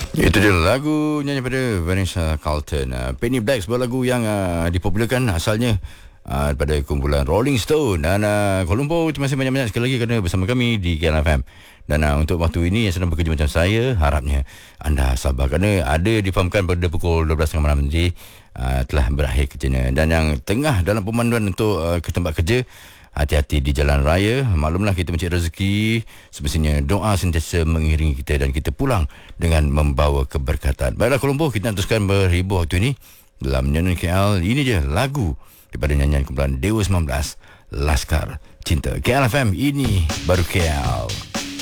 Itu dia lagu nyanyi pada Vanessa Carlton. Penny Black, sebuah lagu yang dipopularkan asalnya daripada kumpulan Rolling Stone. Dan Kuala Lumpur, terima kasih banyak-banyak sekali lagi kerana bersama kami di KLFM. Dan untuk waktu ini yang sedang bekerja macam saya, harapnya anda sabar kerana ada difahamkan pada pukul 12.30 malam nanti telah berakhir kerjanya. Dan yang tengah dalam pemanduan untuk ke tempat kerja, hati-hati di jalan raya. Maklumlah kita mencari rezeki, semestinya doa sentiasa mengiringi kita dan kita pulang dengan membawa keberkatan. Baiklah Kuala Lumpur, kita nak teruskan berhibur waktu ini dalam nyanyian KL. Ini je lagu daripada nyanyian kumpulan Dewa 19, Laskar Cinta. KLFM, ini baru KL.